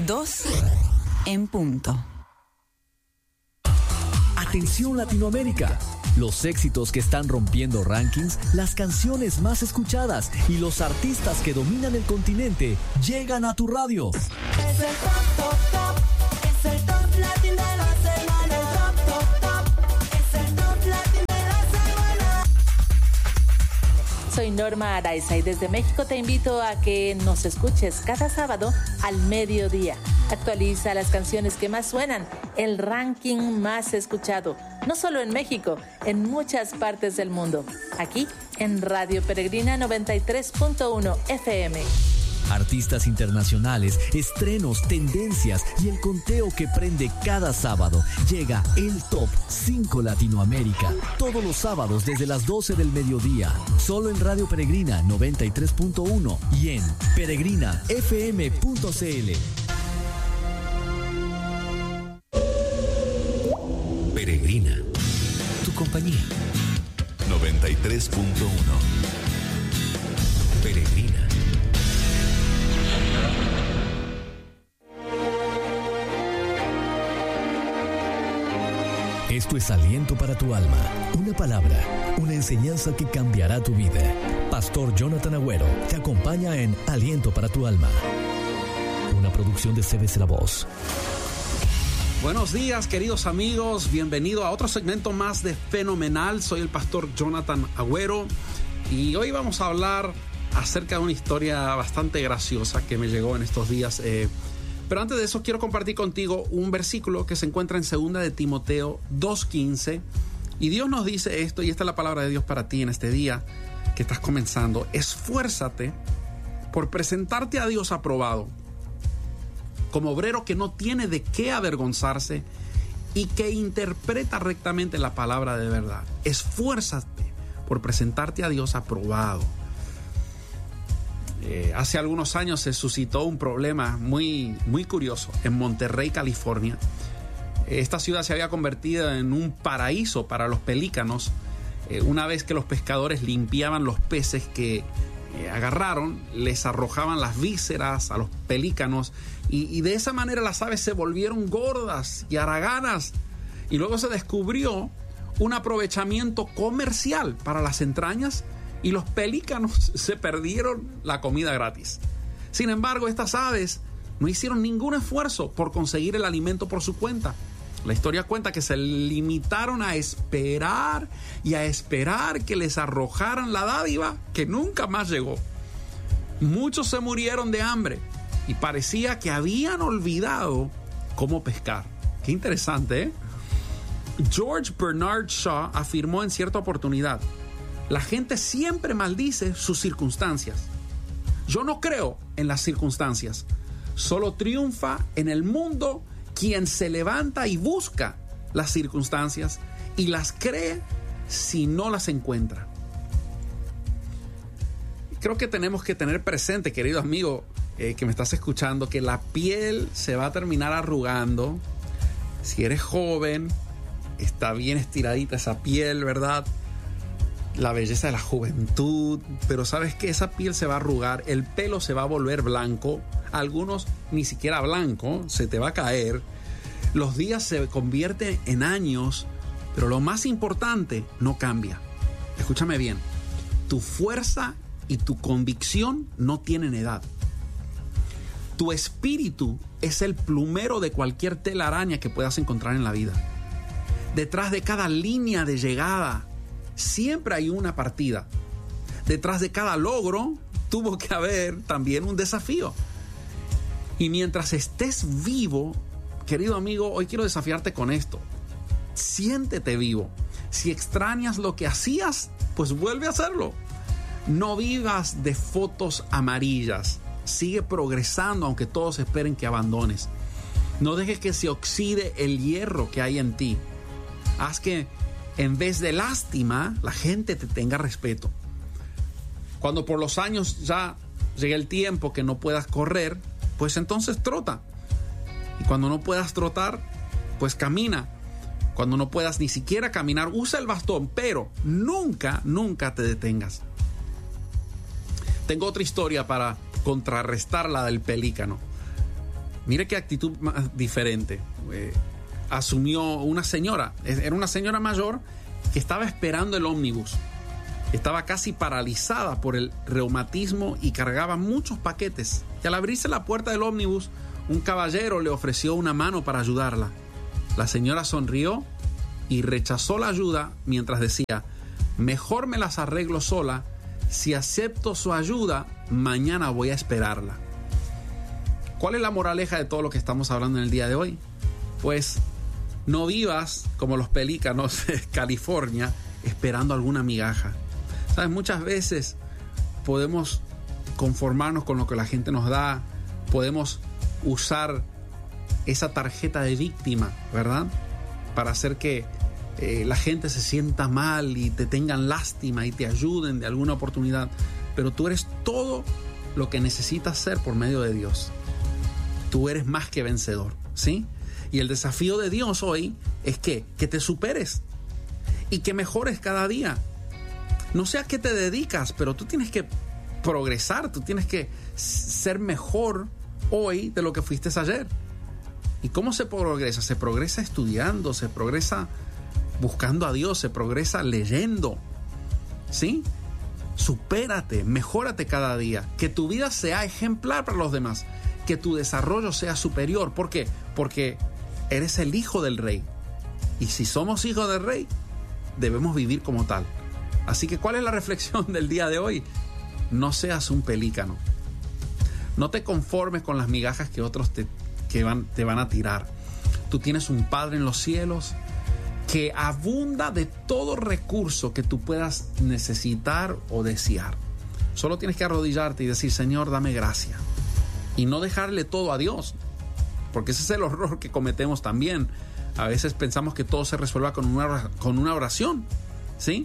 2 en punto. Atención Latinoamérica. Los éxitos que están rompiendo rankings, las canciones más escuchadas y los artistas que dominan el continente llegan a tu radio. Es el top, top, top. Es el top latin de la semana. El top, top, top. Es el top latin de la semana. Soy Norma Araiza y desde México te invito a que nos escuches cada sábado al mediodía. Actualiza las canciones que más suenan, el ranking más escuchado, no solo en México, en muchas partes del mundo. Aquí en Radio Peregrina 93.1 FM. Artistas internacionales, estrenos, tendencias y el conteo que prende cada sábado. Llega el Top 5 Latinoamérica. Todos los sábados desde las 12 del mediodía. Solo en Radio Peregrina 93.1 y en peregrinafm.cl. Peregrina, tu compañía. 93.1. Peregrina. Esto es Aliento para tu alma, una palabra, una enseñanza que cambiará tu vida. Pastor Jonathan Agüero te acompaña en Aliento para tu alma, una producción de CBC La Voz. Buenos días, queridos amigos, bienvenido a otro segmento más de Fenomenal. Soy el pastor Jonathan Agüero y hoy vamos a hablar acerca de una historia bastante graciosa que me llegó en estos días. Pero antes de eso quiero compartir contigo un versículo que se encuentra en 2 de Timoteo 2:15 y Dios nos dice esto, y esta es la palabra de Dios para ti en este día que estás comenzando. Esfuérzate por presentarte a Dios aprobado, como obrero que no tiene de qué avergonzarse y que interpreta rectamente la palabra de verdad. Esfuérzate por presentarte a Dios aprobado. Hace algunos años se suscitó un problema muy curioso en Monterrey, California. Esta ciudad se había convertido en un paraíso para los pelícanos. Una vez que los pescadores limpiaban los peces que agarraron, les arrojaban las vísceras a los pelícanos y de esa manera las aves se volvieron gordas y haraganas, y luego se descubrió un aprovechamiento comercial para las entrañas y los pelícanos se perdieron la comida gratis. Sin embargo, estas aves no hicieron ningún esfuerzo por conseguir el alimento por su cuenta. La historia cuenta que se limitaron a esperar y a esperar que les arrojaran la dádiva que nunca más llegó. Muchos se murieron de hambre y parecía que habían olvidado cómo pescar. Qué interesante, ¿eh? George Bernard Shaw afirmó en cierta oportunidad: la gente siempre maldice sus circunstancias. Yo no creo en las circunstancias. Solo triunfa en el mundo quien se levanta y busca las circunstancias y las cree si no las encuentra. Creo que tenemos que tener presente, querido amigo que me estás escuchando, que la piel se va a terminar arrugando. Si eres joven, está bien estiradita esa piel, ¿verdad? La belleza de la juventud, pero sabes que esa piel se va a arrugar, el pelo se va a volver blanco, algunos ni siquiera blanco, se te va a caer, los días se convierten en años, pero lo más importante no cambia. Escúchame bien, tu fuerza y tu convicción no tienen edad. Tu espíritu es el plumero de cualquier telaraña que puedas encontrar en la vida. Detrás de cada línea de llegada siempre hay una partida. Detrás de cada logro tuvo que haber también un desafío. Y mientras estés vivo, querido amigo, hoy quiero desafiarte con esto. Siéntete vivo. Si extrañas lo que hacías, pues vuelve a hacerlo. No vivas de fotos amarillas. Sigue progresando aunque todos esperen que abandones. No dejes que se oxide el hierro que hay en ti. Haz que en vez de lástima, la gente te tenga respeto. Cuando por los años ya llegue el tiempo que no puedas correr, pues entonces trota. Y cuando no puedas trotar, pues camina. Cuando no puedas ni siquiera caminar, usa el bastón, pero nunca te detengas. Tengo otra historia para contrarrestar la del pelícano. Mire qué actitud más diferente. Asumió una señora, era una señora mayor que estaba esperando el ómnibus. Estaba casi paralizada por el reumatismo y cargaba muchos paquetes. Y al abrirse la puerta del ómnibus, un caballero le ofreció una mano para ayudarla. La señora sonrió y rechazó la ayuda mientras decía: mejor me las arreglo sola. Si acepto su ayuda, mañana voy a esperarla. ¿Cuál es la moraleja de todo lo que estamos hablando en el día de hoy? Pues no vivas como los pelícanos de California esperando alguna migaja. ¿Sabes? Muchas veces podemos conformarnos con lo que la gente nos da, podemos usar esa tarjeta de víctima, ¿verdad? Para hacer que la gente se sienta mal y te tengan lástima y te ayuden de alguna oportunidad. Pero tú eres todo lo que necesitas ser por medio de Dios. Tú eres más que vencedor, ¿sí? Y el desafío de Dios hoy es que te superes y que mejores cada día. No sé a qué te dedicas, pero tú tienes que progresar, tú tienes que ser mejor hoy de lo que fuiste ayer. ¿Y cómo se progresa? Se progresa estudiando, se progresa buscando a Dios, se progresa leyendo, ¿sí? Supérate, mejórate cada día, que tu vida sea ejemplar para los demás, que tu desarrollo sea superior. ¿Por qué? Porque eres el hijo del rey. Y si somos hijos del rey, debemos vivir como tal. Así que, ¿cuál es la reflexión del día de hoy? No seas un pelícano. No te conformes con las migajas que otros te van a tirar. Tú tienes un Padre en los cielos que abunda de todo recurso que tú puedas necesitar o desear. Solo tienes que arrodillarte y decir: Señor, dame gracia. Y no dejarle todo a Dios, porque ese es el error que cometemos también. A veces pensamos que todo se resuelva con una oración, ¿sí?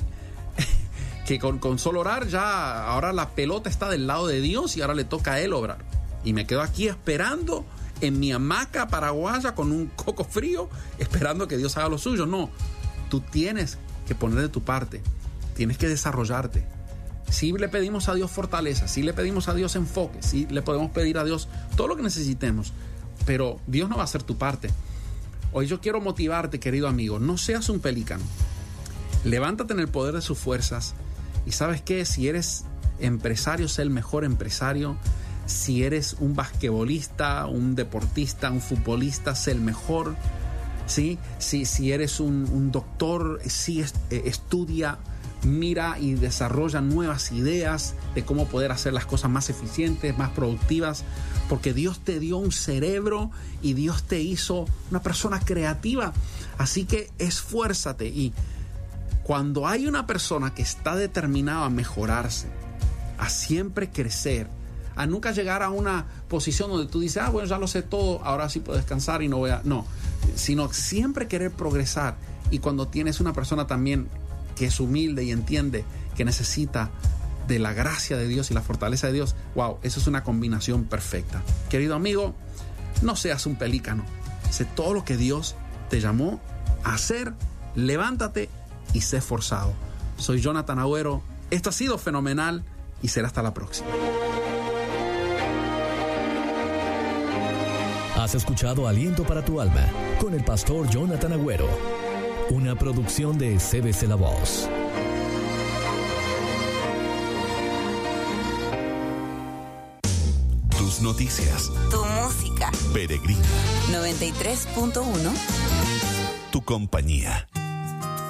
Que con solo orar ya, ahora la pelota está del lado de Dios y ahora le toca a Él obrar. Y me quedo aquí esperando en mi hamaca paraguaya con un coco frío, esperando que Dios haga lo suyo. No, tú tienes que poner de tu parte, tienes que desarrollarte. Sí le pedimos a Dios fortaleza, sí le pedimos a Dios enfoque, sí le podemos pedir a Dios todo lo que necesitemos, pero Dios no va a hacer tu parte. Hoy yo quiero motivarte, querido amigo, no seas un pelícano. Levántate en el poder de sus fuerzas. Y ¿sabes qué? Si eres empresario, sé el mejor empresario. Si eres un basquetbolista, un deportista, un futbolista, sé el mejor, ¿sí? Si eres un doctor, sí, estudia, mira y desarrolla nuevas ideas de cómo poder hacer las cosas más eficientes, más productivas, porque Dios te dio un cerebro y Dios te hizo una persona creativa. Así que esfuérzate, y cuando hay una persona que está determinada a mejorarse, a siempre crecer, a nunca llegar a una posición donde tú dices: bueno, ya lo sé todo, ahora sí puedo descansar y no voy a... No, sino siempre querer progresar. Y cuando tienes una persona también que es humilde y entiende que necesita de la gracia de Dios y la fortaleza de Dios, wow, eso es una combinación perfecta. Querido amigo, no seas un pelícano. Sé todo lo que Dios te llamó a hacer. Levántate y sé esforzado. Soy Jonathan Agüero. Esto ha sido fenomenal y será hasta la próxima. Has escuchado Aliento para tu Alma con el pastor Jonathan Agüero, una producción de CBC La Voz. Tus noticias. Tu música. Peregrina. 93.1. Tu compañía.